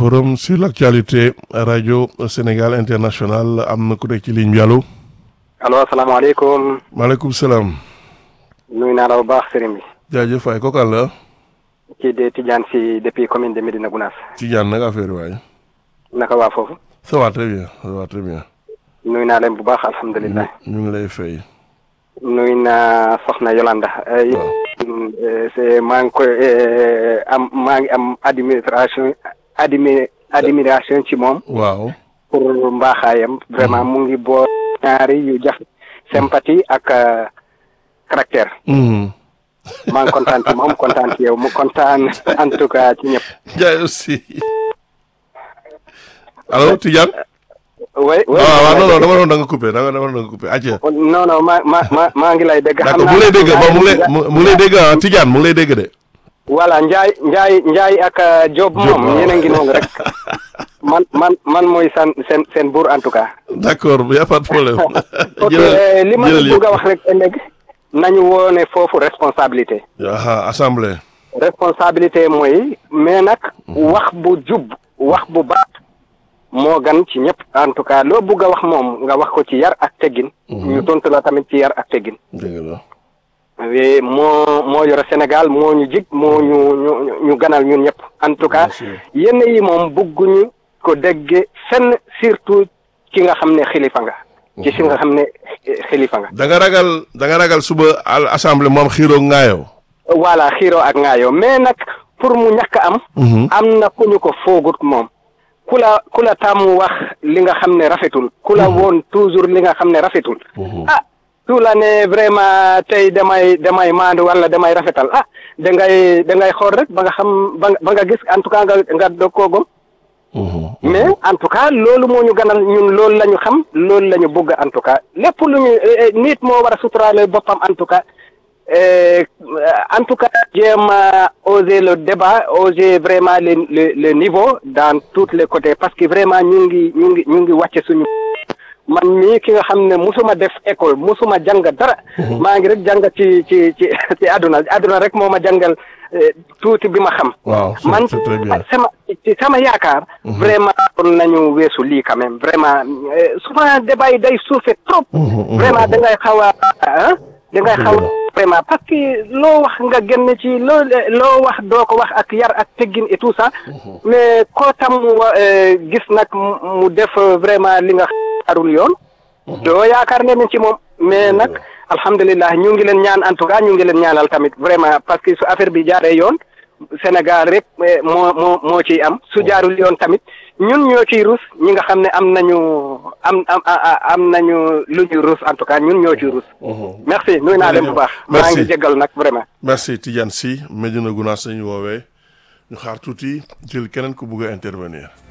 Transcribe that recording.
forum sur l'actualité radio Sénégal international am na ku nekk ci ligne bi allo. allo asalaamaaleykum. maaleykum salaam. nuyu naa la bu baax sëriñ bi. jaajëf waay kooku àll. kii de Tidiane si depuis commune de Médina Gounass. Tidiane naka affaire waay. naka waa foofu. ça va très bien ça va très bien. nuyu naa leen bu baax alhamdulilah. ñu ngi lay fay. nuyu naa Soxna Yolanda. maa ngi koy maa ngi am admiration ci moom. waaw. pour mbaaxaayam. vraiment mu ngi boo ñaari yu jafe. sympathie ak caractère. maa ngi kontaan ci moom kontaan ci yow mu kontaan en tout cas ci ñëpp. jaay aussi. allo Tidiane. oui oui waaw non non dama doon da nga coupé da nga coupé acca. non non maa ngi lay dégg. xam naa mu ngi lay dégg mu ngi lay dégg ah Tidiane mu ngi lay dégg de. voilà Ndiaye ak Diop moom yéen a ngi noonu rek. man mooy seen buur en tout cas. d'accord y a pas de problème. ok li ma bëgg a wax rek ëllëg nañu woone foofu responsabilité. assemblée. responsabilité mooy mais nag wax bu jub wax bu baax moo gan ci ñëpp en tout cas loo bëgg a wax moom nga wax ko ci yar ak teggin. ñu tontu la tamit ci yar ak teggin. dëgg la. moo yore Sénégal moo ñu jig moo ñu ganal ñun ñëpp en tout cas yenn yi moom bëgguñu ko dégge fenn surtout ki nga xam ne xilifa nga. ci si nga xam ne xilifa nga. da nga ragal suba assemblée moom xiiroo ngaayoo. voilà xiiroo ak ngaayoo mais nag pour mu ñàkk am. am na ku ñu ko foogut moom. ku la tàmm wax li nga xam ne rafetul. ku la woon toujours li nga xam ne rafetul. su la ne vraiment tey damay maandu wala damay rafetal da ngay xool rek ba nga xam ba nga gis en tout cas nga doog koo gom. mais en tout cas loolu moo ñu ganal ñun loolu la ñu xam loolu la ñu bëgg en tout cas lépp lu ñu nit moo war a suturaale boppam en tout cas jéem a oser le débat oser vraiment le niveau dans tous les côtés parce que vraiment ñu ngi wàcce suñu. man mii ki nga xam ne musuma def école musuma jàng dara. maa ngi rek jàng ci àdduna rek moo ma jàngal tuuti bi ma xam. waaw man sama yaakaar. vraiment kon nañu weesu lii quand même vraiment souvent débat yi day suufe trop. vraiment da ngay xaw a vraiment parce que loo wax nga génn ci loo wax doo ko wax ak yar ak teggin et tout ça. mais koo tam gis nag mu def vraiment li nga xaarul yoon. doo yaakaar ne ci moom mais nag alhamdulilah ñu ngi leen ñaan en tout cas ñu ngi leen ñaanal tamit vraiment parce que su affaire bi jaaree yoon Sénégal rek moo ciy am su jaarul yoon tamit ñun ñoo ciy rus ñi nga xam ne am nañu lu ñuy rus en tout cas ñun ñoo ciy rus. merci nuyu naa leen bu baax. maa ngi jéggal nag vraiment. merci Tidiane Sy Médina Gounass ñu woowee ñu xaar tuuti jël keneen ku bugg a intervenir.